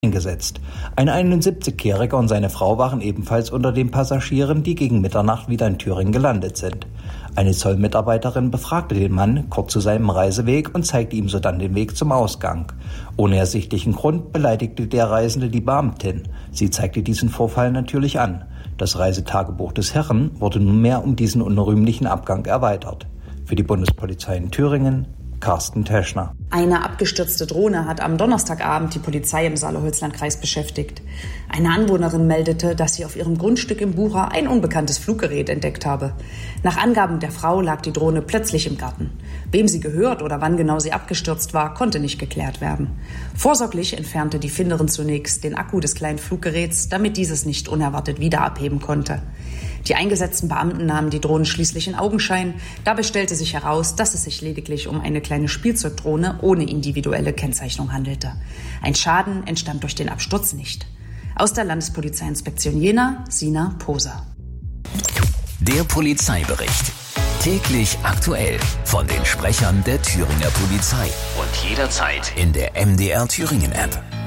eingesetzt. Ein 71-Jähriger und seine Frau waren ebenfalls unter den Passagieren, die gegen Mitternacht wieder in Thüringen gelandet sind. Eine Zollmitarbeiterin befragte den Mann kurz zu seinem Reiseweg und zeigte ihm sodann den Weg zum Ausgang. Ohne ersichtlichen Grund beleidigte der Reisende die Beamtin. Sie zeigte diesen Vorfall natürlich an. Das Reisetagebuch des Herren wurde nunmehr um diesen unrühmlichen Abgang erweitert. Für die Bundespolizei in Thüringen, Carsten Teschner. Eine abgestürzte Drohne hat am Donnerstagabend die Polizei im Saale-Holzland-Kreis beschäftigt. Eine Anwohnerin meldete, dass sie auf ihrem Grundstück im Bucher ein unbekanntes Fluggerät entdeckt habe. Nach Angaben der Frau lag die Drohne plötzlich im Garten. Wem sie gehört oder wann genau sie abgestürzt war, konnte nicht geklärt werden. Vorsorglich entfernte die Finderin zunächst den Akku des kleinen Fluggeräts, damit dieses nicht unerwartet wieder abheben konnte. Die eingesetzten Beamten nahmen die Drohne schließlich in Augenschein. Dabei stellte sich heraus, dass es sich lediglich um eine kleine Spielzeugdrohne ohne individuelle Kennzeichnung handelte. Ein Schaden entstand durch den Absturz nicht. Aus der Landespolizeiinspektion Jena, Sina Poser. Der Polizeibericht. Täglich aktuell von den Sprechern der Thüringer Polizei. Und jederzeit in der MDR Thüringen App.